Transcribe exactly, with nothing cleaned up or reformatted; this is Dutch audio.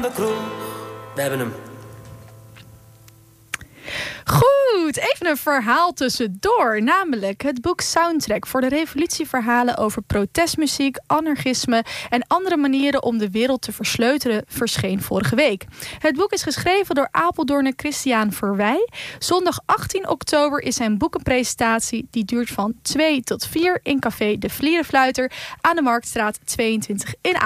de kroeg. We hebben hem. Goed, even een verhaal tussendoor. Namelijk het boek Soundtrack voor de revolutieverhalen over protestmuziek, anarchisme en andere manieren om de wereld te versleutelen verscheen vorige week. Het boek is geschreven door Apeldoorner Christiaan Verwij. Zondag achttien oktober is zijn boekenpresentatie. Die duurt van twee tot vier in café De Vlierenfluiter aan de Marktstraat tweeëntwintig in